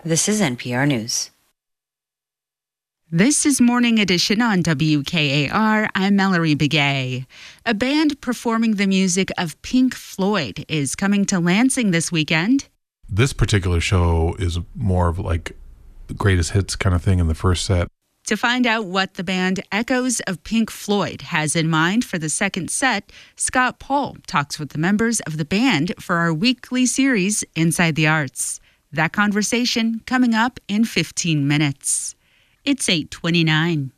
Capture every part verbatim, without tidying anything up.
This is N P R News. This is Morning Edition on W K A R. I'm Mallory Begay. A band performing the music of Pink Floyd is coming to Lansing this weekend. This particular show is more of like the greatest hits kind of thing in the first set. To find out what the band Echoes of Pink Floyd has in mind for the second set, Scott Paul talks with the members of the band for our weekly series, Inside the Arts. That conversation coming up in fifteen minutes. It's eight twenty-nine.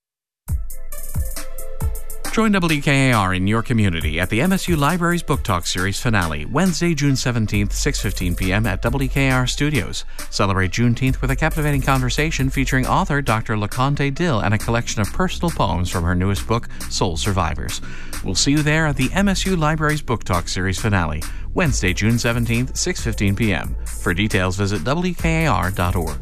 Join W K A R in your community at the M S U Libraries Book Talk Series finale, Wednesday, June seventeenth, six fifteen p.m. at W K A R Studios. Celebrate Juneteenth with a captivating conversation featuring author Doctor LaConte Dill and a collection of personal poems from her newest book, Soul Survivors. We'll see you there at the M S U Libraries Book Talk Series finale, Wednesday, June seventeenth, six fifteen p.m. For details, visit W K A R dot org.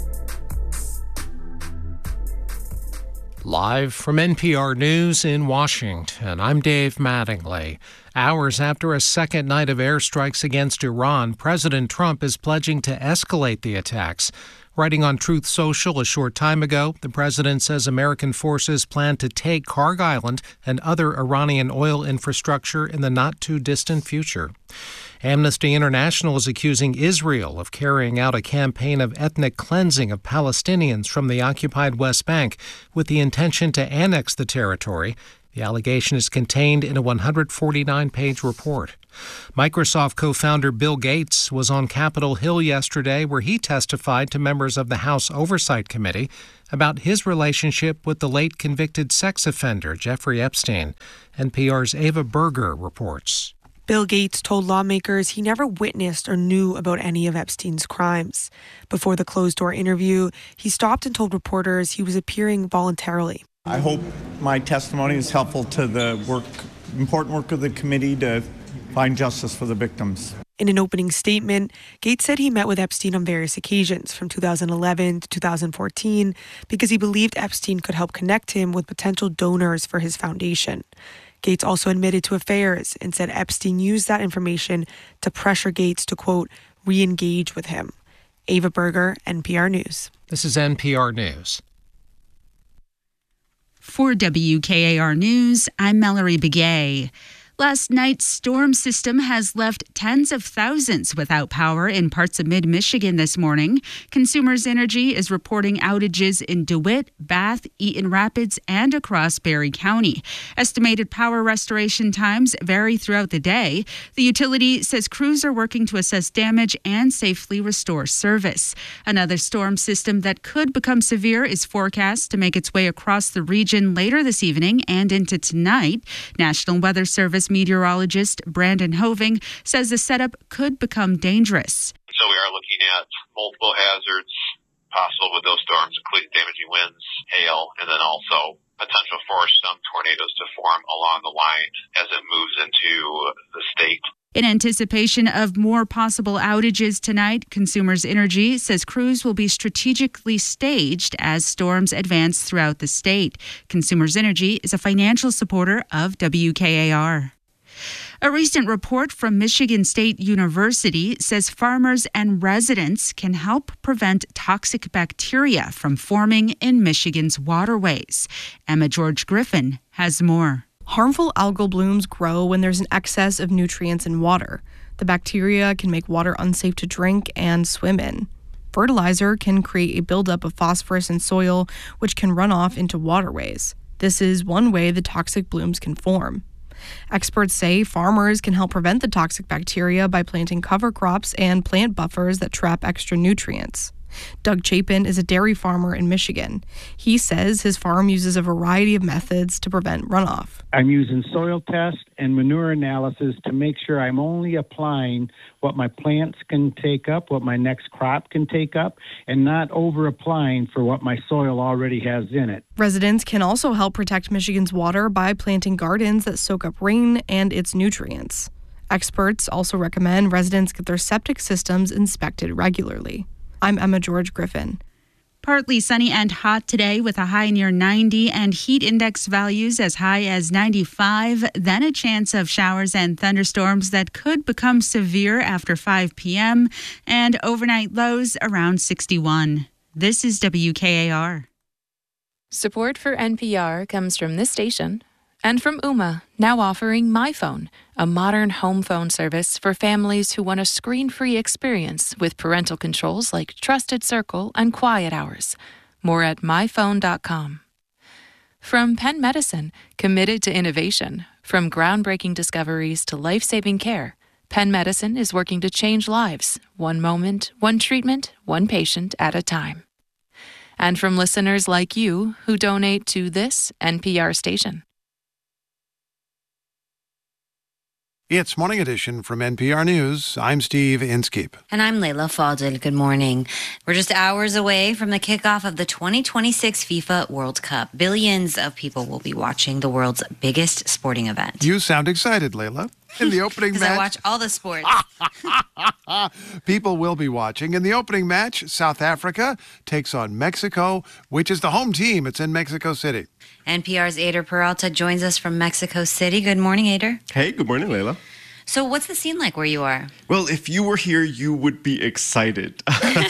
Live from N P R News in Washington, I'm Dave Mattingly. Hours after a second night of airstrikes against Iran, President Trump is pledging to escalate the attacks. Writing on Truth Social a short time ago, the president says American forces plan to take Kharg Island and other Iranian oil infrastructure in the not-too-distant future. Amnesty International is accusing Israel of carrying out a campaign of ethnic cleansing of Palestinians from the occupied West Bank with the intention to annex the territory. The allegation is contained in a one hundred forty-nine page report. Microsoft co-founder Bill Gates was on Capitol Hill yesterday, where he testified to members of the House Oversight Committee about his relationship with the late convicted sex offender Jeffrey Epstein. N P R's Ava Berger reports. Bill Gates told lawmakers he never witnessed or knew about any of Epstein's crimes. Before the closed-door interview, he stopped and told reporters he was appearing voluntarily. I hope my testimony is helpful to the work, important work of the committee to find justice for the victims. In an opening statement, Gates said he met with Epstein on various occasions from two thousand eleven to two thousand fourteen because he believed Epstein could help connect him with potential donors for his foundation. Gates also admitted to affairs and said Epstein used that information to pressure Gates to, quote, re-engage with him. Ava Berger, N P R News. This is N P R News. For W K A R News, I'm Mallory Begay. Last night's storm system has left tens of thousands without power in parts of mid-Michigan this morning. Consumers Energy is reporting outages in DeWitt, Bath, Eaton Rapids, and across Barry County. Estimated power restoration times vary throughout the day. The utility says crews are working to assess damage and safely restore service. Another storm system that could become severe is forecast to make its way across the region later this evening and into tonight. National Weather Service meteorologist Brandon Hoving says the setup could become dangerous. So we are looking at multiple hazards possible with those storms, including damaging winds, hail, and then also potential for some tornadoes to form along the line as it moves into the state. In anticipation of more possible outages tonight, Consumers Energy says crews will be strategically staged as storms advance throughout the state. Consumers Energy is a financial supporter of W K A R. A recent report from Michigan State University says farmers and residents can help prevent toxic bacteria from forming in Michigan's waterways. Emma George Griffin has more. Harmful algal blooms grow when there's an excess of nutrients in water. The bacteria can make water unsafe to drink and swim in. Fertilizer can create a buildup of phosphorus in soil, which can run off into waterways. This is one way the toxic blooms can form. Experts say farmers can help prevent the toxic bacteria by planting cover crops and plant buffers that trap extra nutrients. Doug Chapin is a dairy farmer in Michigan. He says his farm uses a variety of methods to prevent runoff. I'm using soil test and manure analysis to make sure I'm only applying what my plants can take up, what my next crop can take up, and not over-applying for what my soil already has in it. Residents can also help protect Michigan's water by planting gardens that soak up rain and its nutrients. Experts also recommend residents get their septic systems inspected regularly. I'm Emma George Griffin. Partly sunny and hot today with a high near ninety and heat index values as high as ninety-five. Then a chance of showers and thunderstorms that could become severe after five p.m. and overnight lows around sixty-one. This is W K A R. Support for N P R comes from this station and from Ooma, now offering MyPhone, a modern home phone service for families who want a screen-free experience with parental controls like Trusted Circle and Quiet Hours. More at my phone dot com. From Penn Medicine, committed to innovation. From groundbreaking discoveries to life-saving care, Penn Medicine is working to change lives, one moment, one treatment, one patient at a time. And from listeners like you who donate to this N P R station. It's Morning Edition from N P R News. I'm Steve Inskeep. And I'm Layla Fadel. Good morning. We're just hours away from the kickoff of the twenty twenty-six FIFA World Cup. Billions of people will be watching the world's biggest sporting event. You sound excited, Layla. In the opening match... Because I watch all the sports. People will be watching. In the opening match, South Africa takes on Mexico, which is the home team. It's in Mexico City. N P R's Ader Peralta joins us from Mexico City. Good morning, Ader. Hey, good morning, Layla. So what's the scene like where you are? Well, if you were here, you would be excited.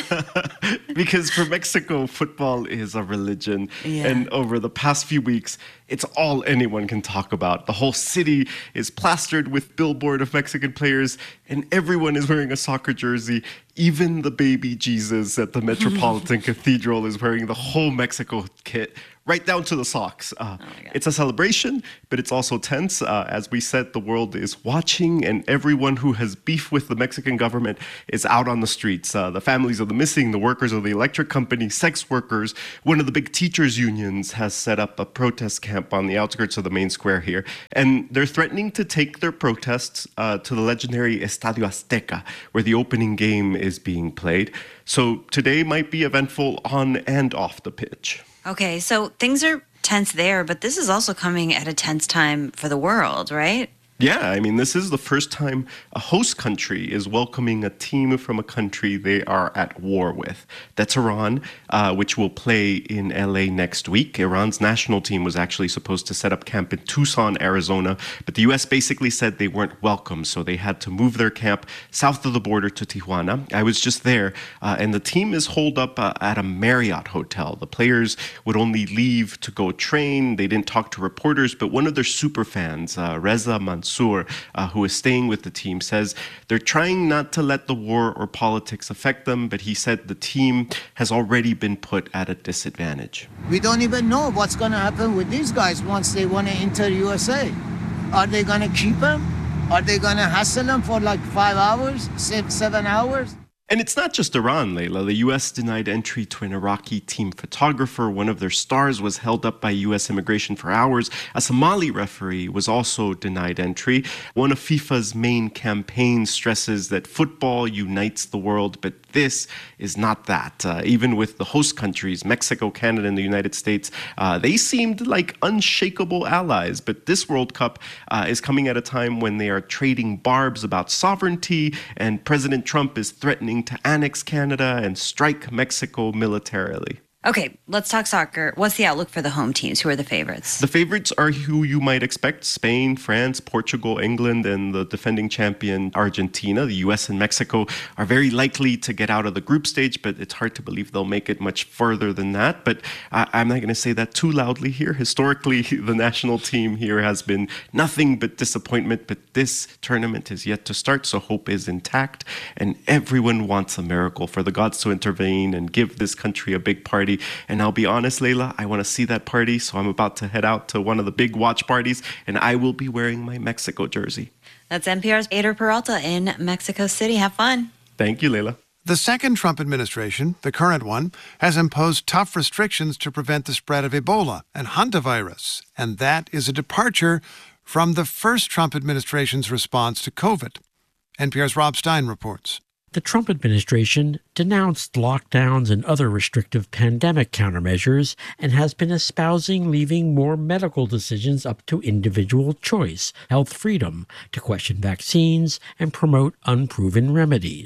Because for Mexico, football is a religion. Yeah. And over the past few weeks, it's all anyone can talk about. The whole city is plastered with billboard of Mexican players, and everyone is wearing a soccer jersey. Even the baby Jesus at the Metropolitan Cathedral is wearing the whole Mexico kit, right down to the socks. Uh, oh it's a celebration, but it's also tense. Uh, as we said, the world is watching, and everyone who has beef with the Mexican government is out on the streets. Uh, the families of the missing, the workers of the electric company, sex workers. One of the big teachers' unions has set up a protest camp on the outskirts of the main square here. And they're threatening to take their protests uh, to the legendary Estadio Azteca, where the opening game is being played. So today might be eventful on and off the pitch. Okay, so things are tense there, but this is also coming at a tense time for the world, right? Yeah, I mean, this is the first time a host country is welcoming a team from a country they are at war with. That's Iran, uh, which will play in L A next week. Iran's national team was actually supposed to set up camp in Tucson, Arizona, but the U S basically said they weren't welcome, so they had to move their camp south of the border to Tijuana. I was just there, uh, and the team is holed up uh, at a Marriott hotel. The players would only leave to go train. They didn't talk to reporters, but one of their super fans, uh, Reza Mansour, Uh, who is staying with the team, says they're trying not to let the war or politics affect them, but he said the team has already been put at a disadvantage. We don't even know what's going to happen with these guys once they want to enter U S A. Are they going to keep them? Are they going to hassle them for like five hours, six, seven hours? And it's not just Iran, Layla. The U S denied entry to an Iraqi team photographer. One of their stars was held up by U S immigration for hours. A Somali referee was also denied entry. One of FIFA's main campaigns stresses that football unites the world, but this is not that. Uh, even with the host countries, Mexico, Canada, and the United States, uh, they seemed like unshakable allies. But this World Cup uh, is coming at a time when they are trading barbs about sovereignty, and President Trump is threatening to annex Canada and strike Mexico militarily. Okay, let's talk soccer. What's the outlook for the home teams? Who are the favorites? The favorites are who you might expect: Spain, France, Portugal, England, and the defending champion Argentina. The U S and Mexico are very likely to get out of the group stage, but it's hard to believe they'll make it much further than that. But uh, I'm not going to say that too loudly here. Historically, the national team here has been nothing but disappointment, but this tournament is yet to start, so hope is intact, and everyone wants a miracle for the gods to intervene and give this country a big party. And I'll be honest, Layla, I want to see that party, so I'm about to head out to one of the big watch parties, and I will be wearing my Mexico jersey. That's N P R's Ader Peralta in Mexico City. Have fun. Thank you, Layla. The second Trump administration, the current one, has imposed tough restrictions to prevent the spread of Ebola and hantavirus, and that is a departure from the first Trump administration's response to COVID. N P R's Rob Stein reports. The Trump administration denounced lockdowns and other restrictive pandemic countermeasures and has been espousing leaving more medical decisions up to individual choice, health freedom, to question vaccines and promote unproven remedies.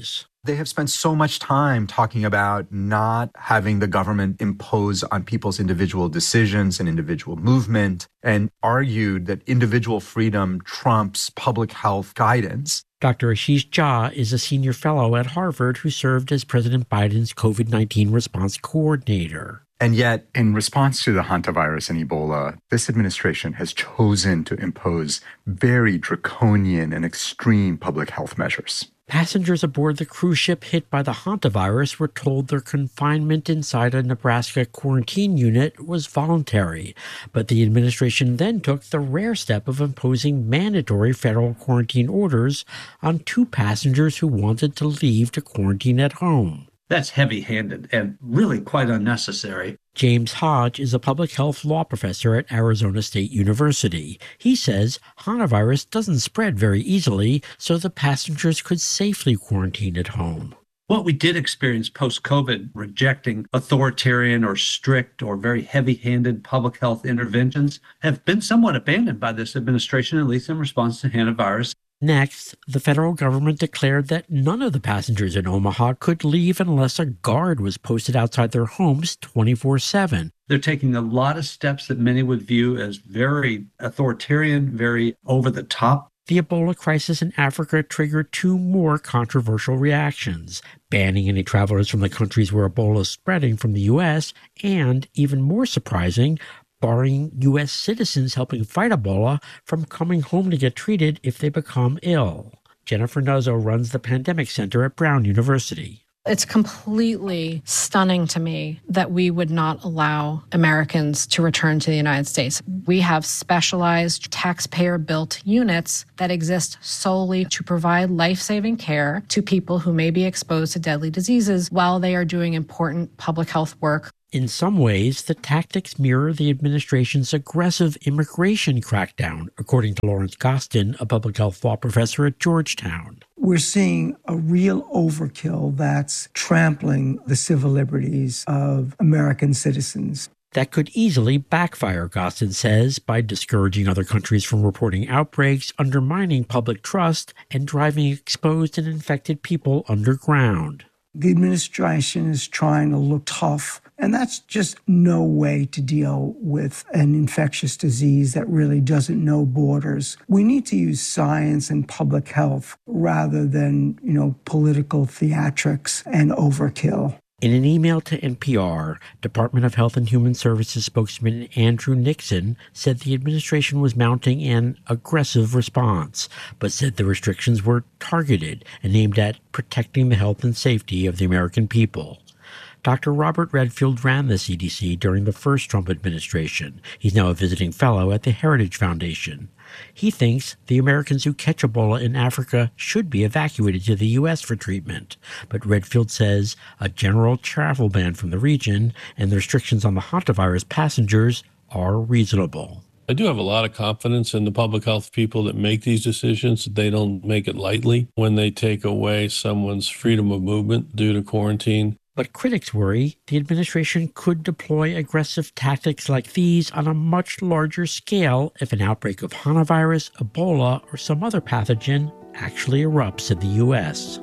They have spent so much time talking about not having the government impose on people's individual decisions and individual movement, and argued that individual freedom trumps public health guidance. Doctor Ashish Jha is a senior fellow at Harvard who served as President Biden's COVID nineteen response coordinator. And yet, in response to the hantavirus and Ebola, this administration has chosen to impose very draconian and extreme public health measures. Passengers aboard the cruise ship hit by the hantavirus were told their confinement inside a Nebraska quarantine unit was voluntary, but the administration then took the rare step of imposing mandatory federal quarantine orders on two passengers who wanted to leave to quarantine at home. That's heavy-handed and really quite unnecessary. James Hodge is a public health law professor at Arizona State University. He says hantavirus doesn't spread very easily, so the passengers could safely quarantine at home. What we did experience post-COVID, rejecting authoritarian or strict or very heavy-handed public health interventions, have been somewhat abandoned by this administration, at least in response to hantavirus. Next, the federal government declared that none of the passengers in Omaha could leave unless a guard was posted outside their homes twenty-four seven. They're taking a lot of steps that many would view as very authoritarian, very over the top. The Ebola crisis in Africa triggered two more controversial reactions: banning any travelers from the countries where Ebola is spreading from the U S, and, even more surprising, barring U S citizens helping fight Ebola from coming home to get treated if they become ill. Jennifer Nuzzo runs the Pandemic Center at Brown University. It's completely stunning to me that we would not allow Americans to return to the United States. We have specialized taxpayer-built units that exist solely to provide life-saving care to people who may be exposed to deadly diseases while they are doing important public health work. In some ways, the tactics mirror the administration's aggressive immigration crackdown, according to Lawrence Gostin, a public health law professor at Georgetown. We're seeing a real overkill that's trampling the civil liberties of American citizens. That could easily backfire, Gostin says, by discouraging other countries from reporting outbreaks, undermining public trust, and driving exposed and infected people underground. The administration is trying to look tough, and that's just no way to deal with an infectious disease that really doesn't know borders. We need to use science and public health rather than, you know, political theatrics and overkill. In an email to N P R, Department of Health and Human Services spokesman Andrew Nixon said the administration was mounting an aggressive response, but said the restrictions were targeted and aimed at protecting the health and safety of the American people. Doctor Robert Redfield ran the C D C during the first Trump administration. He's now a visiting fellow at the Heritage Foundation. He thinks the Americans who catch Ebola in Africa should be evacuated to the U S for treatment. But Redfield says a general travel ban from the region and the restrictions on the hantavirus passengers are reasonable. I do have a lot of confidence in the public health people that make these decisions. They don't make it lightly when they take away someone's freedom of movement due to quarantine. But critics worry the administration could deploy aggressive tactics like these on a much larger scale if an outbreak of hantavirus, Ebola, or some other pathogen actually erupts in the U S.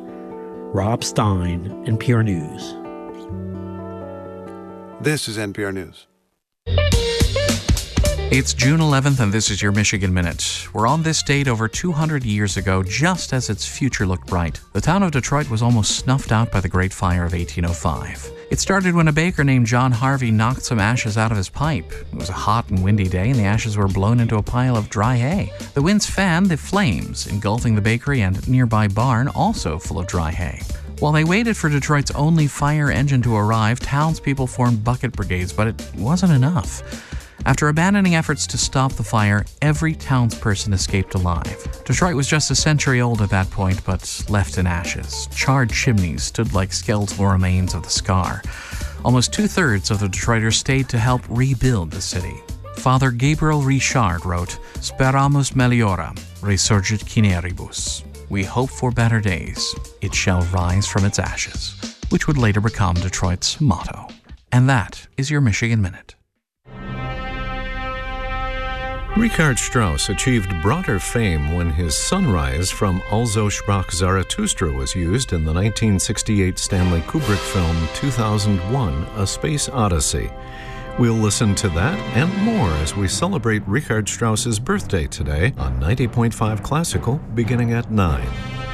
Rob Stein, N P R News. This is N P R News. It's June eleventh, and this is your Michigan Minute. We're on this date over two hundred years ago, just as its future looked bright. The town of Detroit was almost snuffed out by the Great Fire of eighteen oh five. It started when a baker named John Harvey knocked some ashes out of his pipe. It was a hot and windy day, and the ashes were blown into a pile of dry hay. The winds fanned the flames, engulfing the bakery and nearby barn, also full of dry hay. While they waited for Detroit's only fire engine to arrive, townspeople formed bucket brigades, but it wasn't enough. After abandoning efforts to stop the fire, every townsperson escaped alive. Detroit was just a century old at that point, but left in ashes. Charred chimneys stood like skeletal remains of the scar. Almost two-thirds of the Detroiters stayed to help rebuild the city. Father Gabriel Richard wrote, "Speramus meliora, resurgit cineribus." We hope for better days. It shall rise from its ashes, which would later become Detroit's motto. And that is your Michigan Minute. Richard Strauss achieved broader fame when his Sunrise from Also sprach Zarathustra was used in the nineteen sixty-eight Stanley Kubrick film two thousand one, A Space Odyssey. We'll listen to that and more as we celebrate Richard Strauss's birthday today on ninety point five Classical, beginning at nine.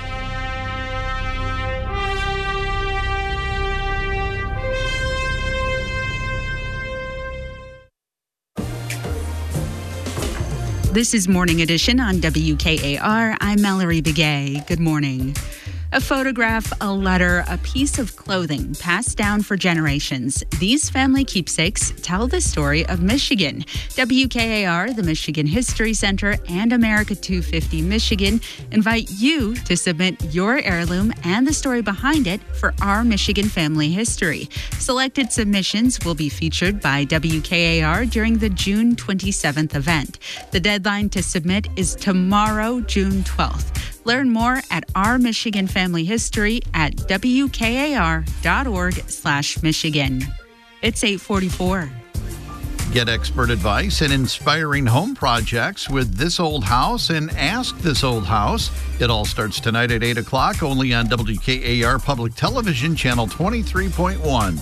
This is Morning Edition on W K A R. I'm Mallory Begay. Good morning. A photograph, a letter, a piece of clothing passed down for generations. These family keepsakes tell the story of Michigan. W K A R, the Michigan History Center, and America two fifty Michigan invite you to submit your heirloom and the story behind it for Our Michigan Family History. Selected submissions will be featured by W K A R during the June twenty-seventh event. The deadline to submit is tomorrow, June twelfth. Learn more at Our Michigan Family History at W K A R dot org slash Michigan. It's eight forty-four. Get expert advice and inspiring home projects with This Old House and Ask This Old House. It all starts tonight at eight o'clock, only on W K A R Public Television, Channel twenty-three point one.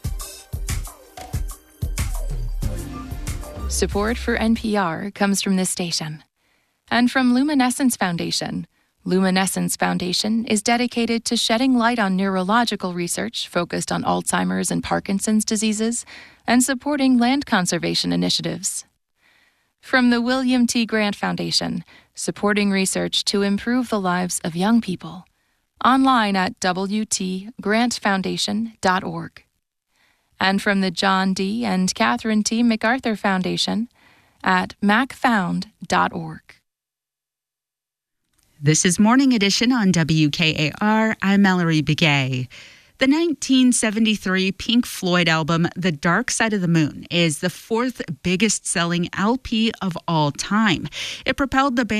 Support for N P R comes from this station and from Luminescence Foundation. Luminescence Foundation is dedicated to shedding light on neurological research focused on Alzheimer's and Parkinson's diseases and supporting land conservation initiatives. From the William T. Grant Foundation, supporting research to improve the lives of young people. Online at w t grant foundation dot org. And from the John D. and Catherine T. MacArthur Foundation at mac found dot org. This is Morning Edition on W K A R. I'm Mallory Begay. The nineteen seventy-three Pink Floyd album, The Dark Side of the Moon, is the fourth biggest selling L P of all time. It propelled the band